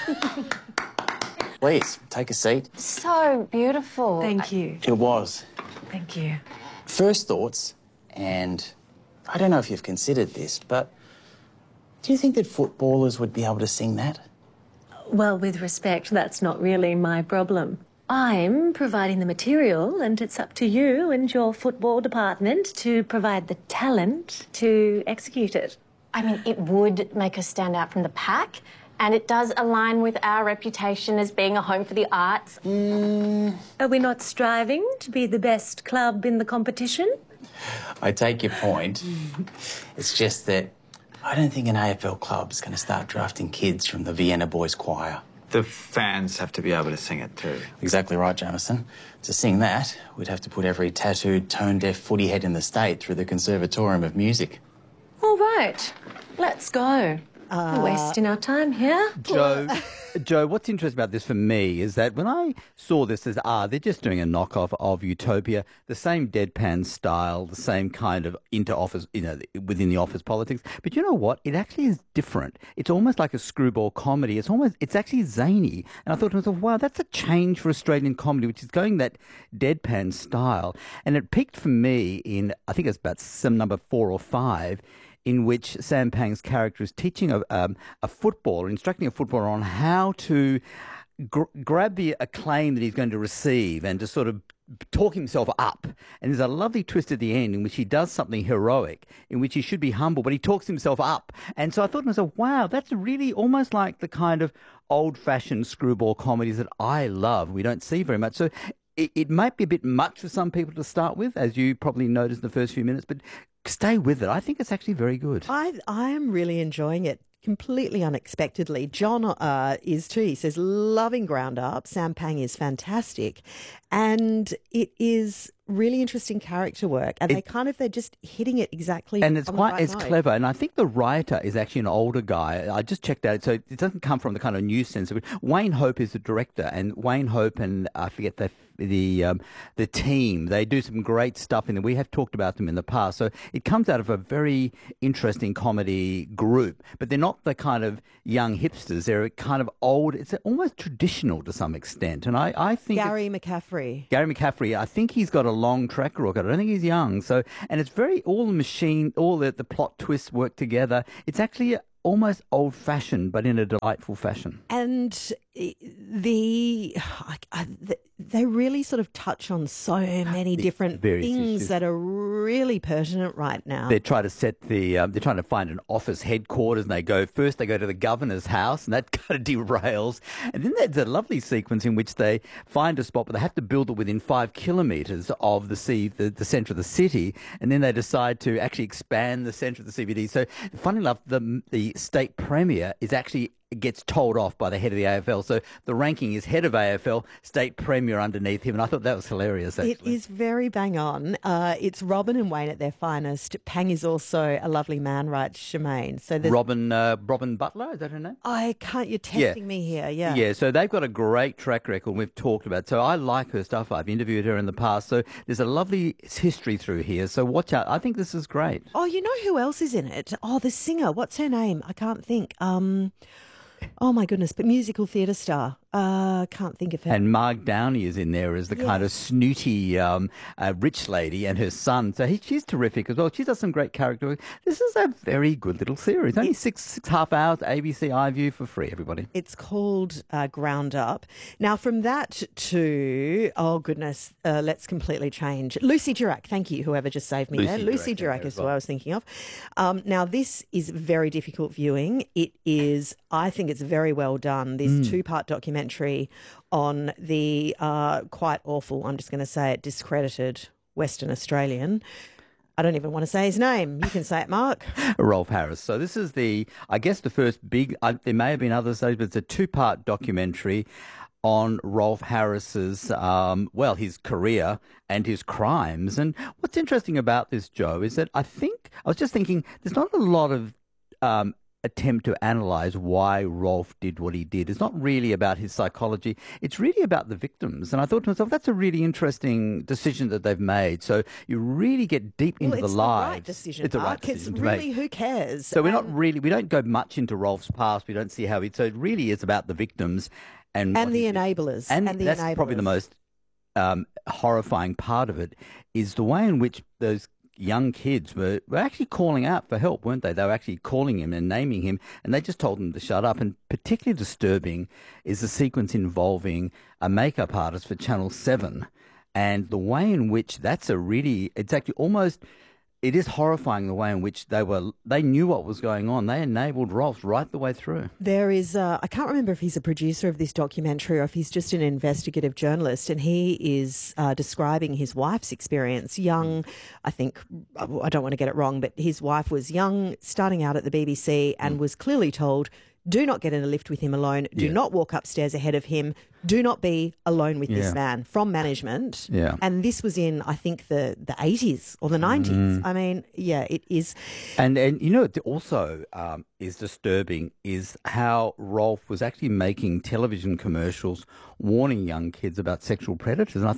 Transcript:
Please, take a seat. So beautiful. Thank you. It was. Thank you. First thoughts, and I don't know if you've considered this, but do you think that footballers would be able to sing that? Well, with respect, that's not really my problem. I'm providing the material, and it's up to you and your football department to provide the talent to execute it. I mean, it would make us stand out from the pack, and it does align with our reputation as being a home for the arts. Are we not striving to be the best club in the competition? I take your point. It's just that I don't think an AFL club's going to start drafting kids from the Vienna Boys Choir. The fans have to be able to sing it too. Exactly right, Jamison. To sing that, we'd have to put every tattooed, tone-deaf footy head in the state through the Conservatorium of Music. All right, let's go. We're wasting our time here. Joe, what's interesting about this for me is that when I saw this as, they're just doing a knockoff of Utopia, the same deadpan style, the same kind of inter-office, within the office politics. But you know what? It actually is different. It's almost like a screwball comedy. It's actually zany. And I thought to myself, wow, that's a change for Australian comedy, which is going that deadpan style. And it peaked for me in, I think it's about some number 4 or 5, in which Sam Pang's character is teaching a footballer, instructing a footballer on how to grab the acclaim that he's going to receive and to sort of talk himself up. And there's a lovely twist at the end in which he does something heroic, in which he should be humble, but he talks himself up. And so I thought to myself, wow, that's really almost like the kind of old-fashioned screwball comedies that I love. We don't see very much. So it might be a bit much for some people to start with, as you probably noticed in the first few minutes, but stay with it. I think it's actually very good. I am really enjoying it. Completely unexpectedly. John is too. He says, loving Ground Up. Sam Pang is fantastic. And it is really interesting character work. And they're just hitting it exactly. And it's clever. And I think the writer is actually an older guy. I just checked out. So it doesn't come from the kind of new sense of it. Wayne Hope is the director. And Wayne Hope and I forget the team, they do some great stuff in there. We have talked about them in the past. So it comes out of a very interesting comedy group, but they're not the kind of young hipsters. They're kind of old. It's almost traditional to some extent. And I think Gary McCaffrey, I think he's got a long track record. I don't think he's young. So, and it's very, all the plot twists work together. It's actually almost old-fashioned, but in a delightful fashion. And they really sort of touch on so many different things that are really pertinent right now. They're trying to they're trying to find an office headquarters, and they go to the governor's house, and that kind of derails. And then there's a lovely sequence in which they find a spot, but they have to build it within 5 kilometres of the centre of the city, and then they decide to actually expand the centre of the CBD. So, funny enough, the state premier gets told off by the head of the AFL. So the ranking is head of AFL, state premier underneath him. And I thought that was hilarious, actually. It is very bang on. It's Robin and Wayne at their finest. Pang is also a lovely man, right, Shemaine? So Robin Butler, is that her name? You're testing me here, yeah. Yeah, so they've got a great track record we've talked about. So I like her stuff. I've interviewed her in the past. So there's a lovely history through here. So watch out. I think this is great. Oh, you know who else is in it? Oh, the singer. What's her name? I can't think. Oh, my goodness, but musical theatre star. Can't think of her. And Marg Downey is in there as the kind of snooty rich lady, and her son. So she's terrific as well. She does some great character work. This is a very good little series. Only six half hours, ABC iView for free, everybody. It's called Ground Up. Now, from that to, oh goodness, let's completely change. Lucy Durack, thank you, whoever just saved me there. Lucy Durack is who I was thinking of. Now, this is very difficult viewing. It is, I think it's very well done. This 2-part documentary on the quite awful, I'm just going to say it, discredited Western Australian. I don't even want to say his name. You can say it, Mark. Rolf Harris. So this is the first big, there may have been others, but it's a 2-part documentary on Rolf Harris's, his career and his crimes. And what's interesting about this, Joe, is that I was just thinking there's not a lot of attempt to analyse why Rolf did what he did. It's not really about his psychology. It's really about the victims. And I thought to myself, that's a really interesting decision that they've made. So you really get deep into the lives. It's the right decision. It's the right decision to make. Really, who cares? So we don't go much into Rolf's past. We don't see how so it really is about the victims and the enablers. And that's probably the most horrifying part of it, is the way in which those young kids were actually calling out for help, weren't they? They were actually calling him and naming him, and they just told him to shut up. And particularly disturbing is the sequence involving a makeup artist for Channel 7, and the way in which it's actually almost, it is horrifying the way in which they knew what was going on. They enabled Rolf right the way through. There is, I can't remember if he's a producer of this documentary or if he's just an investigative journalist, and he is describing his wife's experience. Young, I think, I don't want to get it wrong, but his wife was young, starting out at the BBC, and was clearly told, do not get in a lift with him alone. Do not walk upstairs ahead of him. Do not be alone with this man, from management. Yeah. And this was in, I think, the 80s or the 90s. I mean, yeah, it is. And you know, it also is disturbing is how Rolf was actually making television commercials warning young kids about sexual predators. And I